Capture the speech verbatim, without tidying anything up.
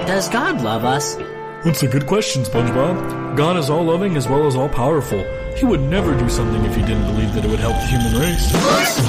Does God love us? That's a good question, SpongeBob. God is all-loving as well as all-powerful. He would never do something if he didn't believe that it would help the human race.